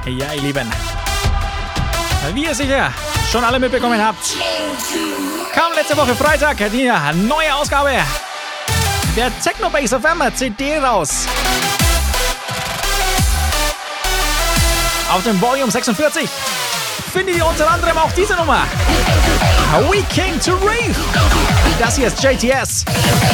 Ja, ihr Lieben. Wie ihr sicher schon alle mitbekommen habt, kam letzte Woche Freitag die neue Ausgabe der Technobase FM CD raus. Auf dem Volume 46 findet ihr unter anderem auch diese Nummer. We Came to Rave. Das hier ist JTS.